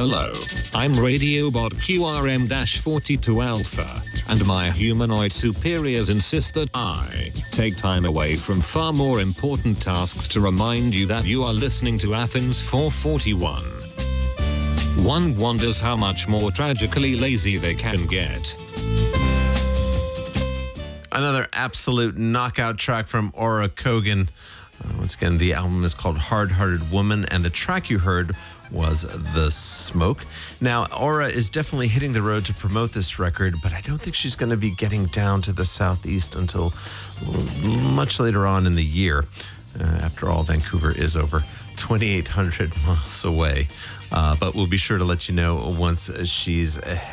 Hello, I'm Radiobot QRM-42 Alpha, and my humanoid superiors insist that I take time away from far more important tasks to remind you that you are listening to Athens 441. One wonders how much more tragically lazy they can get. Another absolute knockout track from Aura Kogan. Once again, the album is called Hard Hearted Woman, and the track you heard was The Smoke. Now, Aura is definitely hitting the road to promote this record, but I don't think she's going to be getting down to the Southeast until much later on in the year. After all, Vancouver is over 2,800 miles away. But we'll be sure to let you know once she's